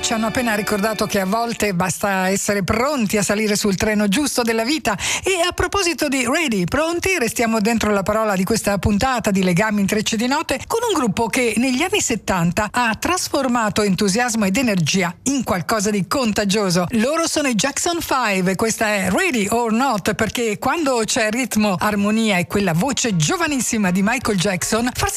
ci hanno appena ricordato che a volte basta essere pronti a salire sul treno giusto della vita. E a proposito di ready, pronti, restiamo dentro la parola di questa puntata di Legami Intrecci di Note con un gruppo che negli anni 70 ha trasformato entusiasmo ed energia in qualcosa di contagioso. Loro sono i Jackson 5 e questa è Ready or Not, perché quando c'è ritmo, armonia e quella voce giovanissima di Michael Jackson, farsi